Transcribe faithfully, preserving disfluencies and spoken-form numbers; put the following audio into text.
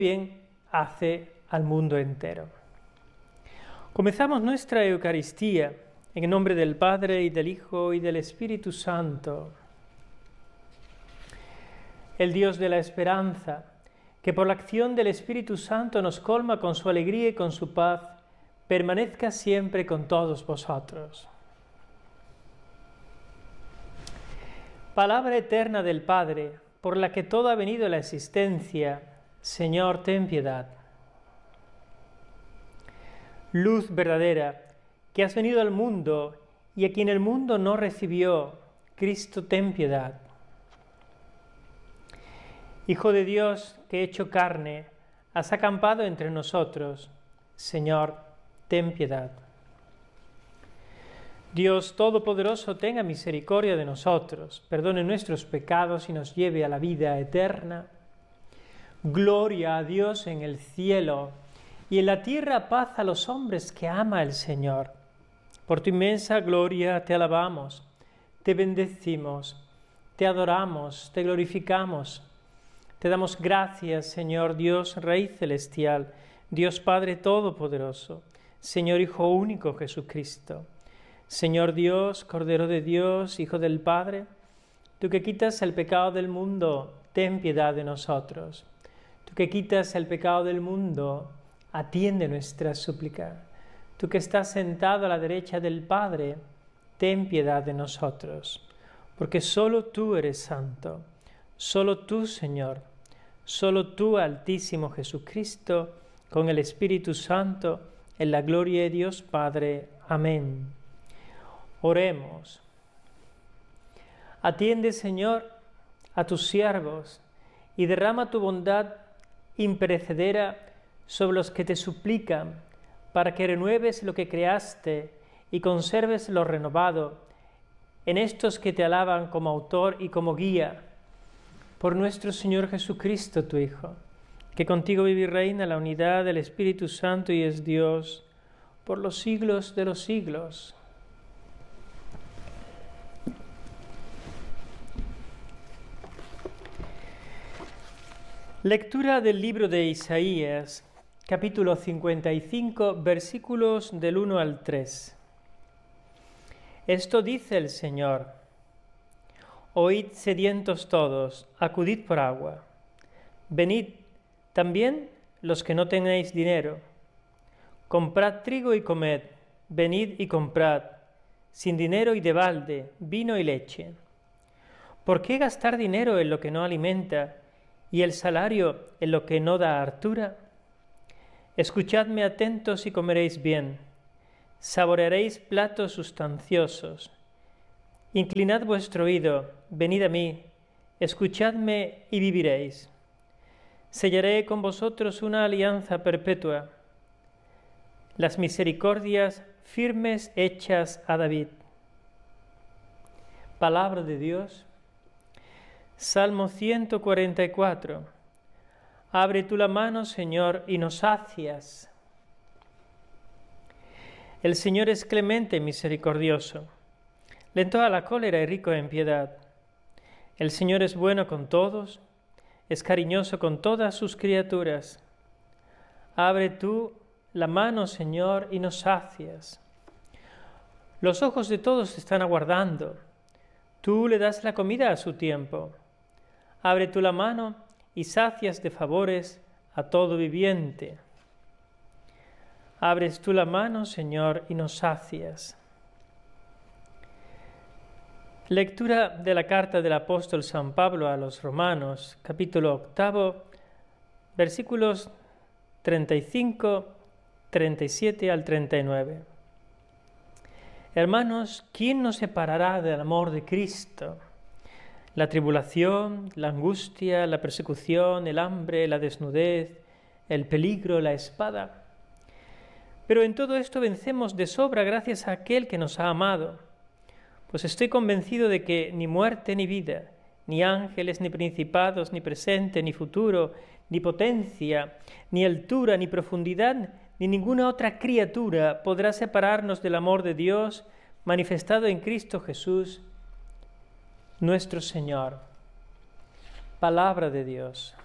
bien hace al mundo entero. Comenzamos nuestra Eucaristía en el nombre del Padre, y del Hijo, y del Espíritu Santo. El Dios de la esperanza, que por la acción del Espíritu Santo nos colma con su alegría y con su paz, permanezca siempre con todos vosotros. Palabra eterna del Padre, por la que todo ha venido a la existencia, Señor, ten piedad. Luz verdadera, que has venido al mundo y a quien el mundo no recibió, Cristo, ten piedad. Hijo de Dios, que hecho carne, has acampado entre nosotros, Señor, ten piedad. Dios Todopoderoso, tenga misericordia de nosotros, perdone nuestros pecados y nos lleve a la vida eterna. Gloria a Dios en el cielo, y en la tierra paz a los hombres que ama el Señor. Por tu inmensa gloria te alabamos, te bendecimos, te adoramos, te glorificamos. Te damos gracias, Señor Dios, Rey celestial, Dios Padre Todopoderoso, Señor Hijo único Jesucristo. Señor Dios, Cordero de Dios, Hijo del Padre, tú que quitas el pecado del mundo, ten piedad de nosotros. Tú que quitas el pecado del mundo, atiende nuestra súplica. Tú que estás sentado a la derecha del Padre, ten piedad de nosotros. Porque solo tú eres santo, solo tú, Señor, solo tú, Altísimo Jesucristo, con el Espíritu Santo, en la gloria de Dios Padre. Amén. Oremos. Atiende, Señor, a tus siervos y derrama tu bondad imperecedera sobre los que te suplican, para que renueves lo que creaste y conserves lo renovado en estos que te alaban como autor y como guía, por nuestro Señor Jesucristo, tu Hijo, que contigo vive y reina la unidad del Espíritu Santo y es Dios por los siglos de los siglos. Lectura del libro de Isaías, capítulo cincuenta y cinco, versículos del uno al tres. Esto dice el Señor: Oíd, sedientos todos, acudid por agua. Venid también los que no tenéis dinero. Comprad trigo y comed, venid y comprad, sin dinero y de balde, vino y leche. ¿Por qué gastar dinero en lo que no alimenta, y el salario en lo que no da hartura? Escuchadme atentos y comeréis bien, saborearéis platos sustanciosos. Inclinad vuestro oído, venid a mí, escuchadme y viviréis. Sellaré con vosotros una alianza perpetua, las misericordias firmes hechas a David. Palabra de Dios. Salmo ciento cuarenta y cuatro. Abre tú la mano, Señor, y nos sacias. El Señor es clemente y misericordioso, lento a la cólera y rico en piedad. El Señor es bueno con todos, es cariñoso con todas sus criaturas. Abre tú la mano, Señor, y nos sacias. Los ojos de todos están aguardando. Tú le das la comida a su tiempo. Abre tú la mano y sacias de favores a todo viviente. Abres tú la mano, Señor, y nos sacias. Lectura de la carta del apóstol San Pablo a los Romanos, capítulo octavo, versículos treinta y cinco, treinta y siete al treinta y nueve. Hermanos, ¿quién nos separará del amor de Cristo? La tribulación, la angustia, la persecución, el hambre, la desnudez, el peligro, la espada. Pero en todo esto vencemos de sobra gracias a aquel que nos ha amado. Pues estoy convencido de que ni muerte ni vida, ni ángeles, ni principados, ni presente, ni futuro, ni potencia, ni altura, ni profundidad, ni ninguna otra criatura podrá separarnos del amor de Dios manifestado en Cristo Jesús, nuestro Señor. Palabra de Dios.